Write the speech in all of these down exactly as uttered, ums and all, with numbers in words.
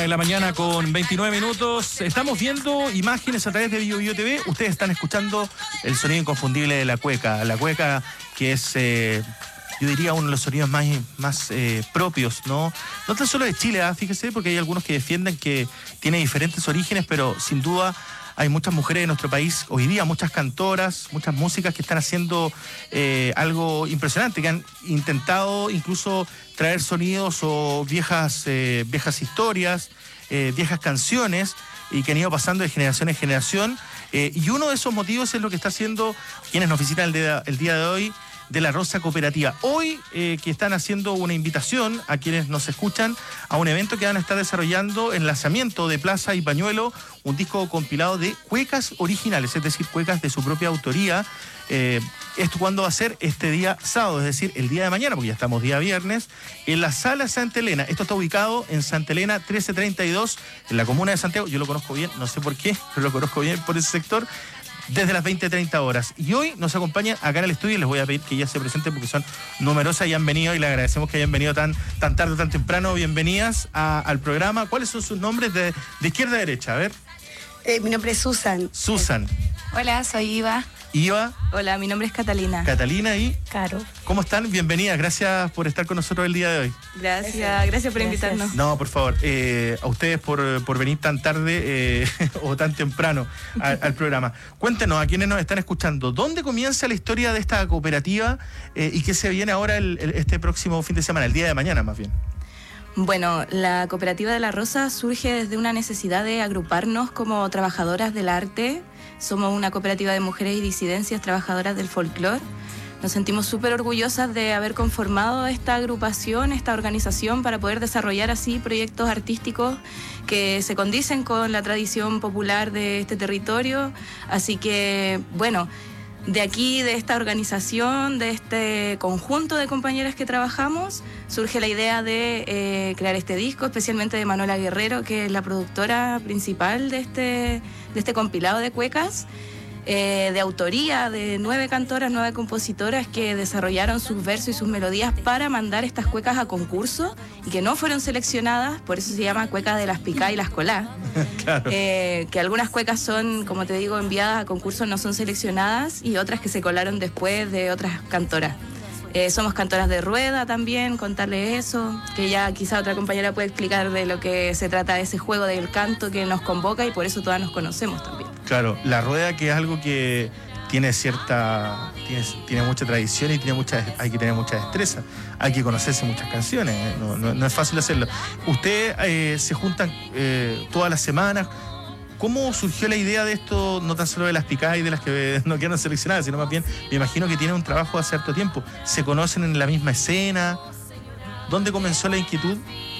En la mañana con veintinueve minutos, estamos viendo imágenes a través de Bio Bio T V. Ustedes están escuchando el sonido inconfundible de la cueca. La cueca que es, eh, yo diría, uno de los sonidos más, más eh, propios, ¿no? No tan solo de Chile, ¿eh? Fíjese, porque hay algunos que defienden que tiene diferentes orígenes, pero sin duda hay muchas mujeres en nuestro país hoy día, muchas cantoras, muchas músicas que están haciendo eh, algo impresionante, que han intentado incluso traer sonidos o viejas, eh, viejas historias, eh, viejas canciones, y que han ido pasando de generación en generación. Eh, y uno de esos motivos es lo que está haciendo quienes nos visitan el día, el día de hoy, de la Rosa Cooperativa. Hoy eh, que están haciendo una invitación a quienes nos escuchan a un evento que van a estar desarrollando en lanzamiento de Plaza y Pañuelo, un disco compilado de cuecas originales, es decir, cuecas de su propia autoría. Eh, ¿Esto cuándo va a ser? Este día sábado, es decir, el día de mañana, porque ya estamos día viernes, en la Sala Santa Elena. Esto está ubicado en Santa Elena trece treinta y dos, en la comuna de Santiago. Yo lo conozco bien, no sé por qué, pero lo conozco bien por ese sector. Desde las veinte treinta horas. Y hoy nos acompañan acá en el estudio y les voy a pedir que ya se presenten porque son numerosas y han venido, y les agradecemos que hayan venido tan, tan tarde, tan temprano. Bienvenidas a, al programa. ¿Cuáles son sus nombres de, de izquierda a derecha? A ver. Eh, mi nombre es Susan. Susan. Hola, soy Iva. Iva. Hola, mi nombre es Catalina. Catalina y... Caro. ¿Cómo están? Bienvenidas. Gracias por estar con nosotros el día de hoy. Gracias, gracias, gracias por Gracias. invitarnos. No, por favor, eh, a ustedes por, por venir tan tarde eh, o tan temprano a, al programa. Cuéntenos, a quienes nos están escuchando, ¿dónde comienza la historia de esta cooperativa eh, y qué se viene ahora el, el, este próximo fin de semana, el día de mañana más bien? Bueno, la Cooperativa de la Rosa surge desde una necesidad de agruparnos como trabajadoras del arte. Somos una cooperativa de mujeres y disidencias trabajadoras del folclore. Nos sentimos súper orgullosas de haber conformado esta agrupación, esta organización, para poder desarrollar así proyectos artísticos que se condicen con la tradición popular de este territorio. Así que, bueno, de aquí, de esta organización, de este conjunto de compañeras que trabajamos, surge la idea de eh, crear este disco, especialmente de Manuela Guerrero, que es la productora principal de este, de este compilado de cuecas, eh, de autoría de nueve cantoras, nueve compositoras que desarrollaron sus versos y sus melodías para mandar estas cuecas a concurso y que no fueron seleccionadas, por eso se llama Cuecas de las Picá y las Colá. Claro. eh, que algunas cuecas son, como te digo, enviadas a concursos, no son seleccionadas, y otras que se colaron después de otras cantoras. Eh, somos cantoras de rueda también, contarles eso, que ya quizá otra compañera puede explicar de lo que se trata ese juego del canto que nos convoca, y por eso todas nos conocemos también. Claro, la rueda, que es algo que tiene cierta, tiene, tiene mucha tradición y tiene mucha, hay que tener mucha destreza, hay que conocerse muchas canciones, ¿eh? no, no, no es fácil hacerlo. Ustedes eh, se juntan eh, todas las semanas. ¿Cómo surgió la idea de esto, no tan solo de las picadas y de las que no quedan seleccionadas, sino más bien, me imagino que tienen un trabajo de hace harto tiempo? ¿Se conocen en la misma escena? ¿Dónde comenzó la inquietud?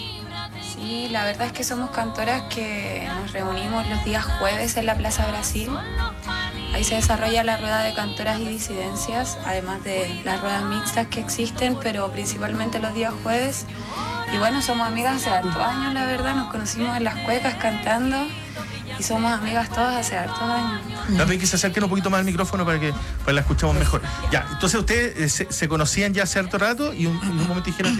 Sí, la verdad es que somos cantoras que nos reunimos los días jueves en la Plaza Brasil. Ahí se desarrolla la rueda de cantoras y disidencias, además de las ruedas mixtas que existen, pero principalmente los días jueves. Y bueno, somos amigas hace hartos años, la verdad, nos conocimos en las cuecas cantando y somos amigas todas hace hartos años. No, pero que se acerquen un poquito más al micrófono para que para la escuchemos mejor. Ya, entonces ustedes eh, se, se conocían ya hace harto rato y un, en un momento dijeron...